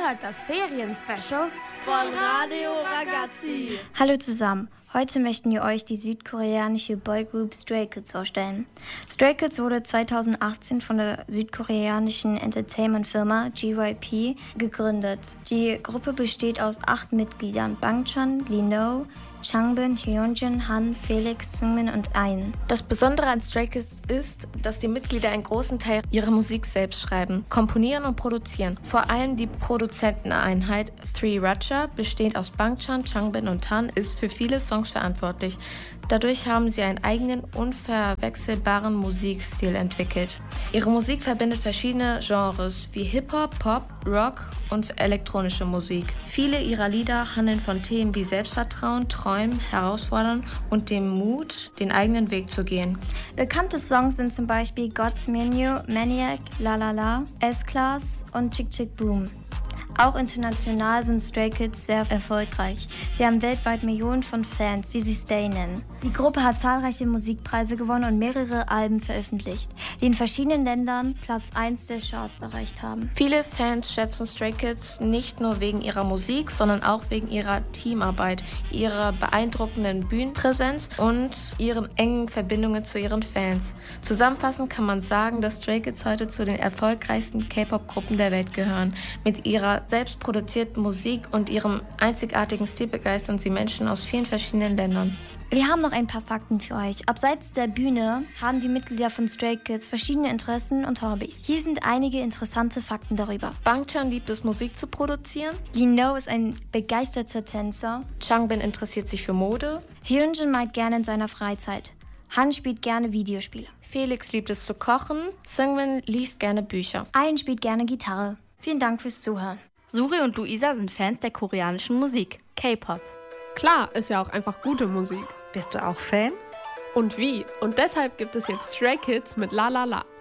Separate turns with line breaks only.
hört das Ferien-Special
von Radio Ragazzi.
Hallo zusammen. Heute möchten wir euch die südkoreanische Boygroup Stray Kids vorstellen. Stray Kids wurde 2018 von der südkoreanischen Entertainment-Firma JYP gegründet. Die Gruppe besteht aus 8 Mitgliedern: Bangchan, Lee-No, Changbin, Hyunjin, Han, Felix, Seungmin und Ain.
Das Besondere an Stray Kids ist, dass die Mitglieder einen großen Teil ihrer Musik selbst schreiben, komponieren und produzieren. Vor allem die Produzenteneinheit 3RACHA, bestehend aus Bangchan, Changbin und Han, ist für viele Songs verantwortlich. Dadurch haben sie einen eigenen, unverwechselbaren Musikstil entwickelt. Ihre Musik verbindet verschiedene Genres wie Hip-Hop, Pop, Rock und elektronische Musik. Viele ihrer Lieder handeln von Themen wie Selbstvertrauen, Träumen, Herausfordern und dem Mut, den eigenen Weg zu gehen.
Bekannte Songs sind zum Beispiel God's Menu, Maniac, La La La, S-Class und Chick Chick Boom. Auch international sind Stray Kids sehr erfolgreich. Sie haben weltweit Millionen von Fans, die sie Stay nennen. Die Gruppe hat zahlreiche Musikpreise gewonnen und mehrere Alben veröffentlicht, die in verschiedenen Ländern Platz 1 der Charts erreicht haben.
Viele Fans schätzen Stray Kids nicht nur wegen ihrer Musik, sondern auch wegen ihrer Teamarbeit, ihrer beeindruckenden Bühnenpräsenz und ihren engen Verbindungen zu ihren Fans. Zusammenfassend kann man sagen, dass Stray Kids heute zu den erfolgreichsten K-Pop-Gruppen der Welt gehören. Mit ihrer selbst produzierten Musik und ihrem einzigartigen Stil begeistern sie Menschen aus vielen verschiedenen Ländern.
Wir haben noch ein paar Fakten für euch. Abseits der Bühne haben die Mitglieder von Stray Kids verschiedene Interessen und Hobbys. Hier sind einige interessante Fakten darüber.
Bangchan liebt es, Musik zu produzieren.
Lee-No ist ein begeisterter Tänzer.
Changbin interessiert sich für Mode.
Hyunjin malt gerne in seiner Freizeit. Han spielt gerne Videospiele.
Felix liebt es zu kochen. Seungmin liest gerne Bücher.
Ain spielt gerne Gitarre. Vielen Dank fürs Zuhören.
Suri und Luisa sind Fans der koreanischen Musik, K-Pop.
Klar, ist ja auch einfach gute Musik.
Bist du auch Fan?
Und wie? Und deshalb gibt es jetzt Stray Kids mit La La La.